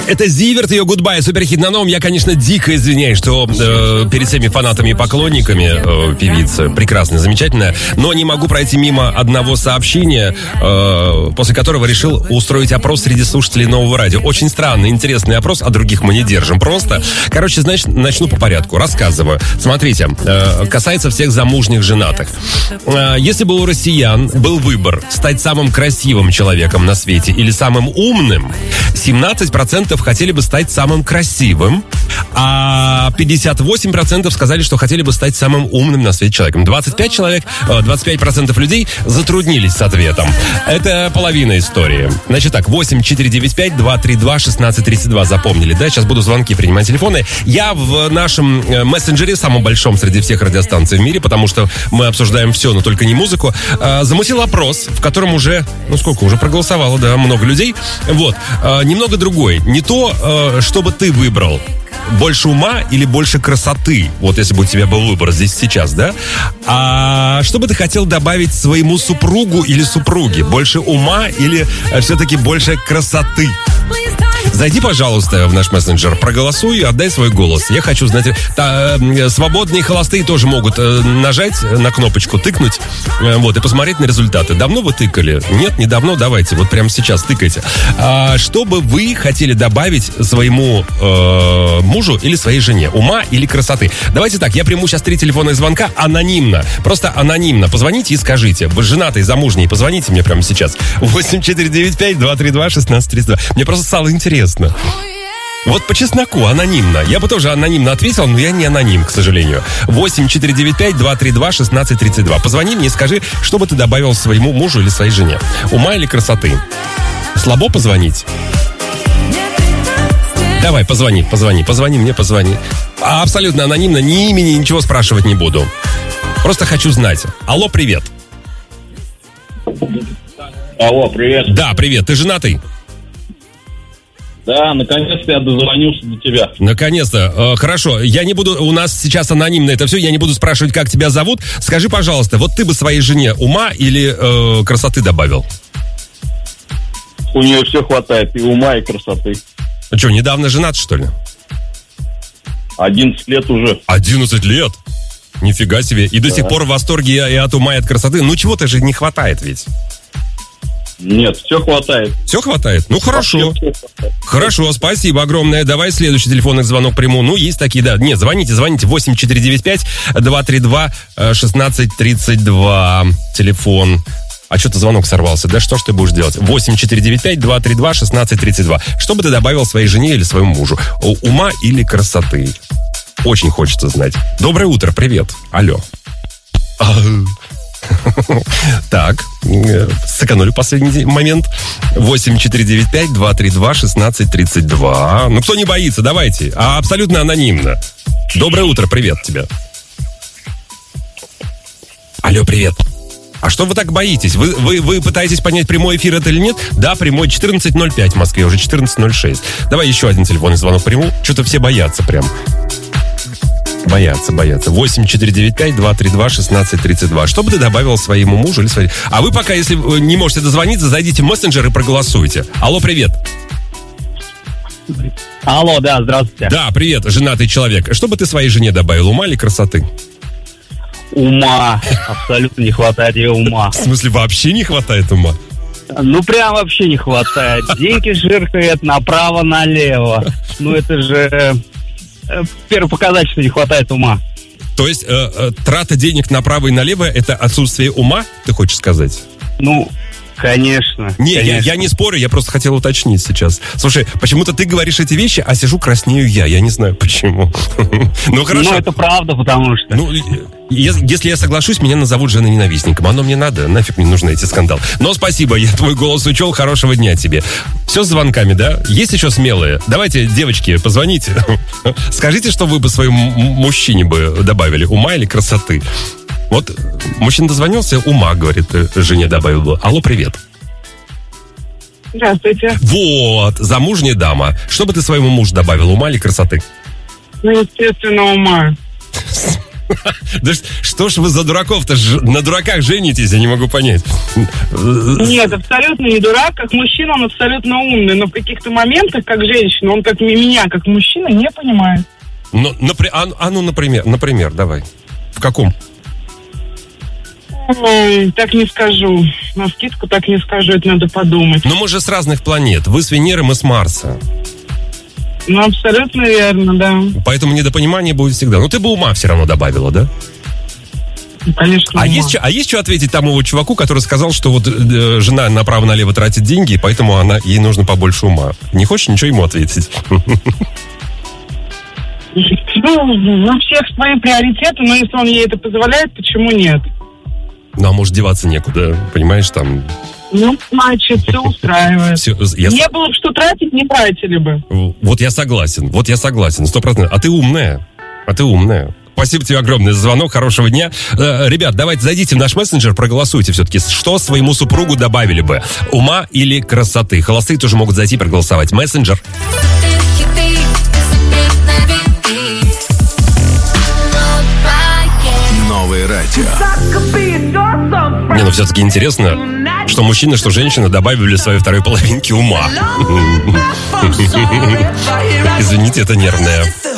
Это Зиверт, ее «Гудбай», суперхит на новом. Я, конечно, дико извиняюсь, что перед всеми фанатами и поклонниками певицы прекрасная, замечательная, но не могу пройти мимо одного сообщения, после которого решил устроить опрос среди слушателей Нового радио. Очень странный, интересный опрос, а других мы не держим просто. Короче, значит, начну по порядку, рассказываю. Смотрите, касается всех замужних женатых. Если бы у россиян был выбор стать самым красивым человеком на свете или самым умным, 17% хотели бы стать самым красивым, а 58% сказали, что хотели бы стать самым умным на свете человеком. 25% людей затруднились с ответом. Это половина истории. Значит так, 8-495-232-1632 запомнили, да? Сейчас буду звонки принимать, телефоны. Я в нашем мессенджере, самом большом среди всех радиостанций в мире, потому что мы обсуждаем все, но только не музыку, замутил опрос, в котором уже, уже проголосовало, да, много людей. Вот, немного другой. Не то, чтобы ты выбрал больше ума или больше красоты, вот если бы у тебя был выбор здесь сейчас, да? А что бы ты хотел добавить своему супругу или супруге? Больше ума или все-таки больше красоты? Зайди, пожалуйста, в наш мессенджер, проголосуй и отдай свой голос. Я хочу знать... свободные холостые тоже могут нажать на кнопочку, тыкнуть, вот, и посмотреть на результаты. Давно вы тыкали? Нет, не давно? Давайте, вот прямо сейчас тыкайте. Что бы вы хотели добавить своему мужу или своей жене? Ума или красоты? Давайте так, я приму сейчас 3 телефонных звонка анонимно. Просто анонимно. Позвоните и скажите. Вы женатые, замужние, позвоните мне прямо сейчас. 8-495-232-1632. Мне просто стало интересно. Вот по чесноку, анонимно. Я бы тоже анонимно ответил, но я не аноним, к сожалению. 8-495-232-1632. Позвони мне и скажи, что бы ты добавил своему мужу или своей жене. Ума или красоты? Слабо позвонить? Давай, позвони мне. Абсолютно анонимно, ни имени, ничего спрашивать не буду. Просто хочу знать. Алло, привет. Алло, привет. Да, привет. Ты женатый? Да, наконец-то я дозвонился до тебя. Наконец-то. Хорошо, я не буду, у нас сейчас анонимно это все, я не буду спрашивать, как тебя зовут. Скажи, пожалуйста, вот ты бы своей жене ума или красоты добавил? У нее все хватает, и ума, и красоты. Ну что, недавно женат, что ли? 11 лет уже. 11 лет? Нифига себе. И до сих пор в восторге и от ума, и от красоты. Ну чего-то же не хватает ведь. Нет, все хватает. Все хватает? Ну, хорошо. Хорошо, спасибо огромное. Давай следующий телефонный звонок приму. Ну, есть такие, да. Нет, звоните. 8-495-232-1632. Телефон. А что-то звонок сорвался. Да что ж ты будешь делать? 8-495-232-1632. Что бы ты добавил своей жене или своему мужу? Ума или красоты? Очень хочется знать. Доброе утро, привет. Алло. Так, сэкономили последний момент. 8-495-232-1632. Ну, кто не боится, давайте. Абсолютно анонимно. Доброе утро, привет тебе. Алло, привет. А что вы так боитесь? Вы пытаетесь понять, прямой эфир это или нет? Да, прямой 14.05 в Москве, уже 14.06. Давай еще один телефонный звонок приму. Что-то все боятся прям. Боятся. 8-495-232-1632. Что бы ты добавил своему мужу или своей... А вы пока, если не можете дозвониться, зайдите в мессенджер и проголосуйте. Алло, привет. Алло, да, здравствуйте. Да, привет, женатый человек. Что бы ты своей жене добавил, ума или красоты? Ума. Абсолютно не хватает ей ума. В смысле, вообще не хватает ума? Ну, прям вообще не хватает. Деньги жиркает направо-налево. Ну, это же... Первый показатель, что не хватает ума. То есть трата денег направо и налево — это отсутствие ума, ты хочешь сказать? Ну, конечно. Не, я не спорю, я просто хотел уточнить сейчас. Слушай, почему-то ты говоришь эти вещи, а сижу краснею я. Я не знаю почему. Ну, хорошо. Ну, это правда, потому что... Ну, если я соглашусь, меня назовут женоненавистником. Оно мне надо, нафиг мне нужны эти скандалы. Но спасибо, я твой голос учел, хорошего дня тебе. Все с звонками, да? Есть еще смелые? Давайте, девочки, позвоните. Скажите, что вы бы своему мужчине бы добавили, ума или красоты? Вот мужчина дозвонился, ума, говорит, жене добавил. Алло, привет. Здравствуйте. Вот, замужняя дама. Что бы ты своему мужу добавил, ума или красоты? Ну, естественно, ума. Да что ж вы за дураков-то на дураках женитесь, я не могу понять. Нет, абсолютно не дурак. Как мужчина он абсолютно умный, но в каких-то моментах, как женщина, он как меня, как мужчина, не понимает. Ну, например, давай. В каком? Ой, так не скажу. Навскидку так не скажу, это надо подумать. Но мы же с разных планет. Вы с Венеры, мы с Марса. Ну, абсолютно верно, да. Поэтому недопонимание будет всегда. Ну, ты бы ума все равно добавила, да? Конечно. А есть что ответить тому чуваку, который сказал, что вот жена направо-налево тратит деньги, и поэтому ей нужно побольше ума? Не хочешь ничего ему ответить? Ну, у всех свои приоритеты, но если он ей это позволяет, почему нет? Ну, а может, деваться некуда, понимаешь, там... Ну, значит, все устраивает. Не было бы что тратить, не тратили бы. Вот я согласен, 100%. А ты умная. Спасибо тебе огромное за звонок, хорошего дня. Ребят, давайте зайдите в наш мессенджер, проголосуйте все-таки, что своему супругу добавили бы, ума или красоты. Холостые тоже могут зайти проголосовать. Мессенджер. Новое радио. Не, ну все-таки интересно, что мужчина, что женщина добавили своей второй половинке ума. Извините, это нервное.